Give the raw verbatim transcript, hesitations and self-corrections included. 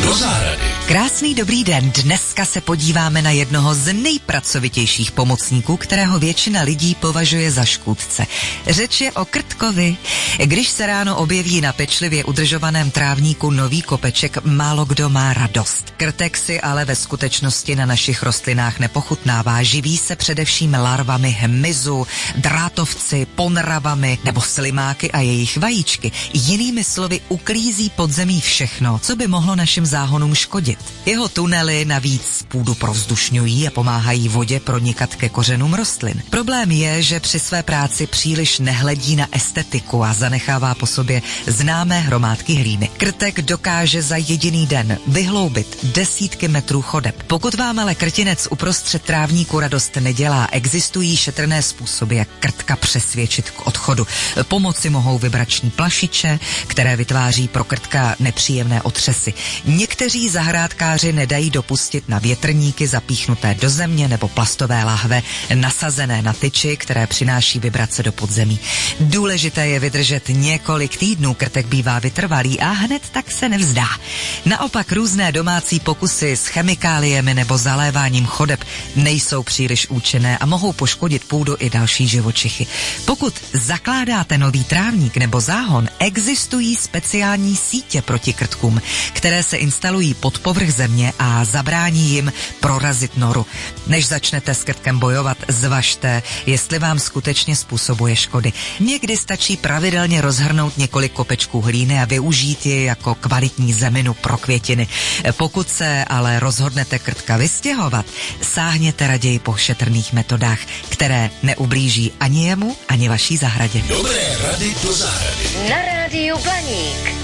do zahrady. Krásný dobrý den. Dneska se podíváme na jednoho z nejpracovitějších pomocníků, kterého většina lidí považuje za škůdce. Řeč je o krtkovi. Když se ráno objeví na pečlivě udržovaném trávníku nový kopeček, málo kdo má radost. Krtek si ale ve skutečnosti na našich rostlinách nepochutnává. Živí se především larvami hmyzu, drátovci, ponravami nebo slimáky a jejich vajíčky. Jinými slovy uklízí pod zemí všechno, co by mohlo našim záhonům škodit. Jeho tunely navíc půdu provzdušňují a pomáhají vodě pronikat ke kořenům rostlin. Problém je, že při své práci příliš nehledí na estetiku a zanechává po sobě známé hromádky hlíny. Krtek dokáže za jediný den vyhloubit desítky metrů chodeb. Pokud vám ale krtinec uprostřed trávníku radost nedělá, existují šetrné způsoby, jak krtka přesvědčit k odchodu. Pomoci mohou vibrační plašiče, které vytváří pro krtka nepříjemné otřesy. Někteří zahrádkáři nedají dopustit na větrníky zapíchnuté do země nebo plastové lahve nasazené na tyči, které přináší vibrace do podzemí. Důležité je vydržet několik týdnů, krtek bývá vytrvalý a hned tak se nevzdá. Naopak různé domácí pokusy s chemikáliemi nebo zaléváním chodeb nejsou příliš účinné a mohou poškodit půdu i další živočichy. Pokud zakládáte nový trávník nebo záhon, existují speciální sítě proti krtkům, které se instalují pod povrch země a zabrání jim prorazit noru. Než začnete s krtkem bojovat, zvažte, jestli vám skutečně způsobuje škody. Někdy stačí pravidelně rozhrnout několik kopečků hlíny a využít ji jako kvalitní zeminu pro květiny. Pokud se ale rozhodnete krtka vystěhovat, sáhněte raději po šetrných metodách, které neublíží ani jemu, ani vaší zahradě. Dobré rady do zahrady. Na rádiu Blaník.